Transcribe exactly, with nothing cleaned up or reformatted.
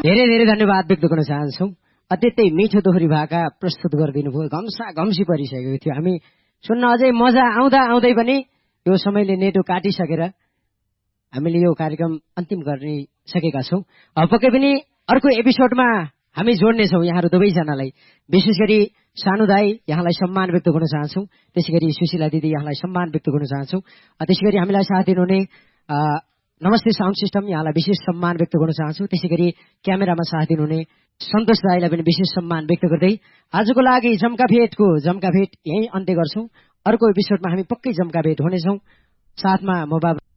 धेरै धेरै धन्यवाद व्यक्त गर्न चाहन्छौँ। अत्यन्तै मिठो दोहोरी भाका प्रस्तुत गरिदिनु भयो। घम्सा घम्सी परिसकेको थियो। हामी सुन्न अझै मजा आउँदा आउँदै पनि यो समयले नेटो काटिसकेर हामीले यो कार्यक्रम अन्तिम गर्ने सकेका छौँ। पक्कै पनि अर्को एपिसोडमा हामी जोड्नेछौँ यहाँहरू दुवैजनालाई। विशेष गरी सानु दाई यहाँलाई सम्मान व्यक्त गर्न चाहन्छौँ। त्यसै गरी सुशीला दिदी यहाँलाई सम्मान व्यक्त गर्न चाहन्छौँ। त्यसै गरी हामीलाई साथ दिनुहुने नमस्ते साउन्ड सिस्टम यहाँलाई विशेष सम्मान व्यक्त गर्न चाहन्छौँ। त्यसै गरी क्यामेरामा साथ दिनुहुने सन्तोष दाईलाई पनि विशेष सम्मान व्यक्त गर्दै आजको लागि जम्का भेटको जम्का भेट यहीँ अन्त्य गर्छौँ। अर्को एपिसोडमा हामी पक्कै जम्का भेट हुनेछौँ। साथमा म बाबा